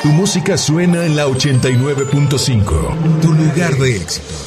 Tu música suena en la 89.5. Tu lugar de éxitos.